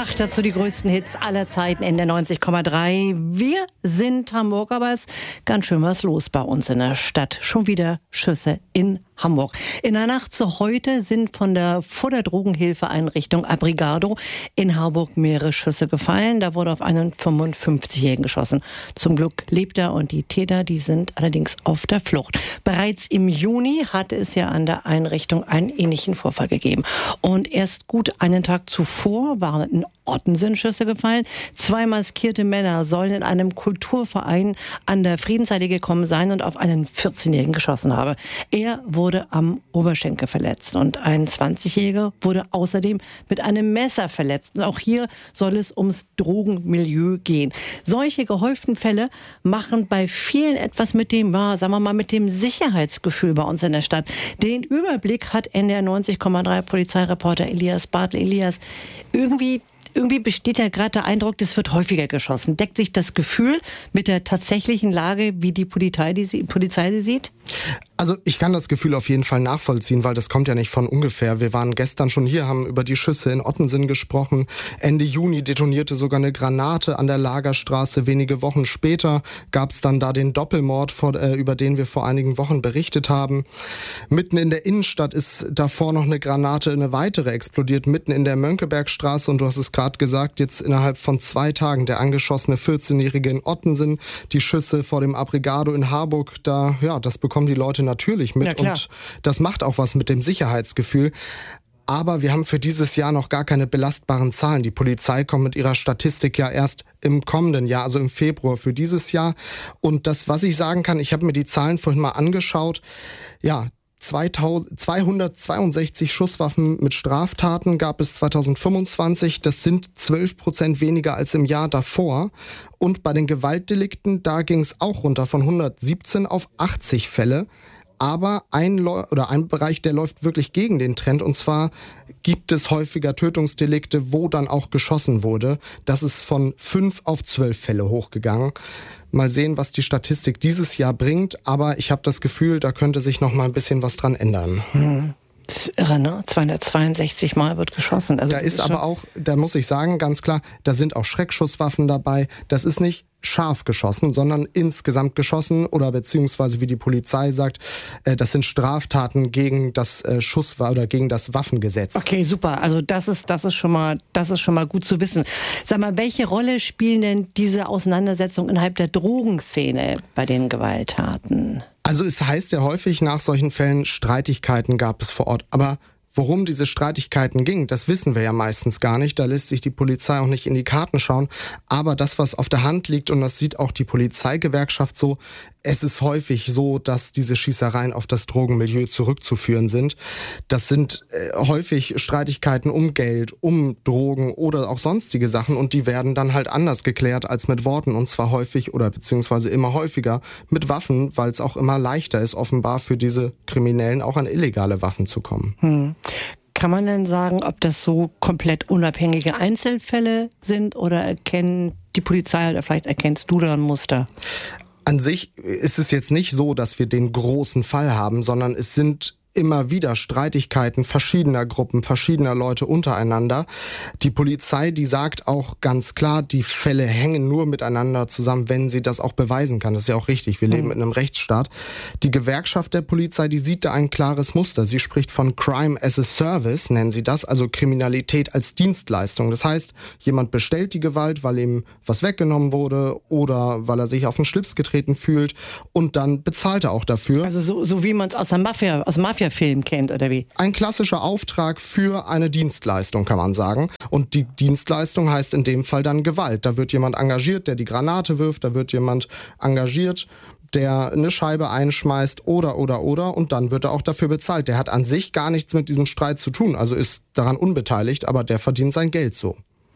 8, dazu die größten Hits aller Zeiten in der 90,3. Wir sind Hamburg, aber es ist ganz schön was los bei uns in der Stadt. Schon wieder Schüsse in Hamburg. In der Nacht zu heute sind von der Drogenhilfeeinrichtung Abrigado in Harburg mehrere Schüsse gefallen. Da wurde auf einen 55-Jährigen geschossen. Zum Glück lebt er und die Täter, die sind allerdings auf der Flucht. Bereits im Juni hatte es ja an der Einrichtung einen ähnlichen Vorfall gegeben. Und erst gut einen Tag zuvor waren in Ottensen Schüsse gefallen. 2 maskierte Männer sollen in einem Kulturverein an der Friedensallee gekommen sein und auf einen 14-Jährigen geschossen haben. Er wurde am Oberschenkel verletzt und ein 20-Jähriger wurde außerdem mit einem Messer verletzt. Und auch hier soll es ums Drogenmilieu gehen. Solche gehäuften Fälle machen bei vielen etwas mit dem, sagen wir mal, mit dem Sicherheitsgefühl bei uns in der Stadt. Den Überblick hat NDR 90,3 Polizeireporter Elias Bartl. Elias, irgendwie besteht ja gerade der Eindruck, es wird häufiger geschossen. Deckt sich das Gefühl mit der tatsächlichen Lage, wie die Polizei die sieht? Also ich kann das Gefühl auf jeden Fall nachvollziehen, weil das kommt ja nicht von ungefähr. Wir waren gestern schon hier, haben über die Schüsse in Ottensen gesprochen. Ende Juni detonierte sogar eine Granate an der Lagerstraße. Wenige Wochen später gab es dann da den Doppelmord, über den wir vor einigen Wochen berichtet haben. Mitten in der Innenstadt ist davor noch eine Granate, eine weitere explodiert, mitten in der Mönckebergstraße. Und du hast es gerade gesagt, jetzt innerhalb von 2 Tagen der angeschossene 14-Jährige in Ottensen, die Schüsse vor dem Abrigado in Harburg, das bekommen die Leute natürlich mit und das macht auch was mit dem Sicherheitsgefühl. Aber wir haben für dieses Jahr noch gar keine belastbaren Zahlen. Die Polizei kommt mit ihrer Statistik ja erst im kommenden Jahr, also im Februar für dieses Jahr. Und das, was ich sagen kann, ich habe mir die Zahlen vorhin mal angeschaut, 262 Schusswaffen mit Straftaten gab es 2025. Das sind 12% weniger als im Jahr davor. Und bei den Gewaltdelikten, da ging es auch runter von 117 auf 80 Fälle. Aber ein Bereich, der läuft wirklich gegen den Trend. Und zwar gibt es häufiger Tötungsdelikte, wo dann auch geschossen wurde. Das ist von 5 auf 12 Fälle hochgegangen. Mal sehen, was die Statistik dieses Jahr bringt. Aber ich habe das Gefühl, da könnte sich noch mal ein bisschen was dran ändern. Das ist irre, ne? 262 Mal wird geschossen. Also da ist aber auch, da muss ich sagen, ganz klar, da sind auch Schreckschusswaffen dabei. Das ist nicht scharf geschossen, sondern insgesamt geschossen oder beziehungsweise, wie die Polizei sagt, das sind Straftaten gegen das oder gegen das Waffengesetz. Okay, super. Also das ist schon mal gut zu wissen. Sag mal, welche Rolle spielen denn diese Auseinandersetzungen innerhalb der Drogenszene bei den Gewalttaten? Also es heißt ja häufig, nach solchen Fällen Streitigkeiten gab es vor Ort. Aber worum diese Streitigkeiten ging, das wissen wir ja meistens gar nicht. Da lässt sich die Polizei auch nicht in die Karten schauen. Aber das, was auf der Hand liegt, und das sieht auch die Polizeigewerkschaft so, es ist häufig so, dass diese Schießereien auf das Drogenmilieu zurückzuführen sind. Das sind häufig Streitigkeiten um Geld, um Drogen oder auch sonstige Sachen. Und die werden dann halt anders geklärt als mit Worten. Und zwar häufig oder beziehungsweise immer häufiger mit Waffen, weil es auch immer leichter ist, offenbar für diese Kriminellen auch an illegale Waffen zu kommen. Kann man denn sagen, ob das so komplett unabhängige Einzelfälle sind oder erkennt die Polizei oder vielleicht erkennst du da ein Muster? An sich ist es jetzt nicht so, dass wir den großen Fall haben, sondern es sind immer wieder Streitigkeiten verschiedener Gruppen, verschiedener Leute untereinander. Die Polizei, die sagt auch ganz klar, die Fälle hängen nur miteinander zusammen, wenn sie das auch beweisen kann. Das ist ja auch richtig. Wir leben in einem Rechtsstaat. Die Gewerkschaft der Polizei, die sieht da ein klares Muster. Sie spricht von Crime as a Service, nennen sie das, also Kriminalität als Dienstleistung. Das heißt, jemand bestellt die Gewalt, weil ihm was weggenommen wurde oder weil er sich auf den Schlips getreten fühlt und dann bezahlt er auch dafür. Also so wie man es aus dem Mafia-Film kennt, oder wie? Ein klassischer Auftrag für eine Dienstleistung, kann man sagen. Und die Dienstleistung heißt in dem Fall dann Gewalt. Da wird jemand engagiert, der die Granate wirft, da wird jemand engagiert, der eine Scheibe einschmeißt oder und dann wird er auch dafür bezahlt. Der hat an sich gar nichts mit diesem Streit zu tun, also ist daran unbeteiligt, aber der verdient sein Geld so.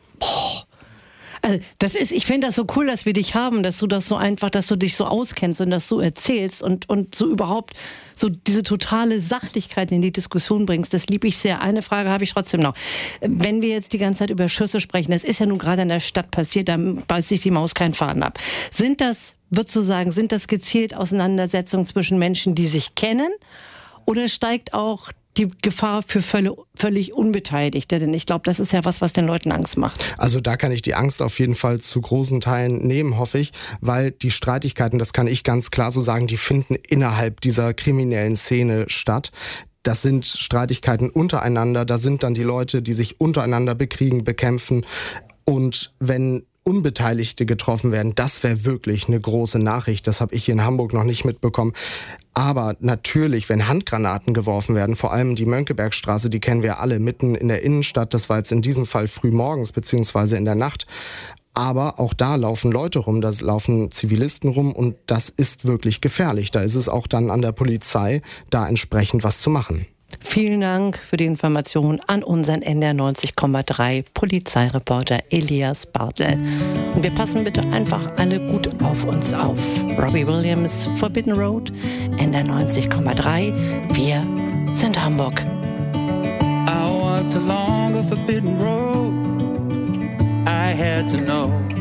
Also ich finde das so cool, dass wir dich haben, dass du das so einfach, dass du dich so auskennst und dass du erzählst und so überhaupt so diese totale Sachlichkeit in die Diskussion bringst. Das liebe ich sehr. Eine Frage habe ich trotzdem noch. Wenn wir jetzt die ganze Zeit über Schüsse sprechen, das ist ja nun gerade in der Stadt passiert, da beißt sich die Maus keinen Faden ab. Sind das gezielt Auseinandersetzungen zwischen Menschen, die sich kennen? Oder steigt auch die Gefahr für völlig Unbeteiligte? Denn ich glaube, das ist ja was den Leuten Angst macht. Also da kann ich die Angst auf jeden Fall zu großen Teilen nehmen, hoffe ich, weil die Streitigkeiten, das kann ich ganz klar so sagen, die finden innerhalb dieser kriminellen Szene statt. Das sind Streitigkeiten untereinander, da sind dann die Leute, die sich untereinander bekriegen, bekämpfen. Und wenn Unbeteiligte getroffen werden, das wäre wirklich eine große Nachricht. Das habe ich hier in Hamburg noch nicht mitbekommen. Aber natürlich, wenn Handgranaten geworfen werden, vor allem die Mönckebergstraße, die kennen wir alle, mitten in der Innenstadt, das war jetzt in diesem Fall früh morgens beziehungsweise in der Nacht. Aber auch da laufen Leute rum, da laufen Zivilisten rum und das ist wirklich gefährlich. Da ist es auch dann an der Polizei, da entsprechend was zu machen. Vielen Dank für die Information an unseren NDR 90,3 Polizeireporter Elias Bartel. Und wir passen bitte einfach alle gut auf uns auf. Robbie Williams, Forbidden Road, NDR 90,3. Wir sind Hamburg. I walked along a forbidden road. I had to know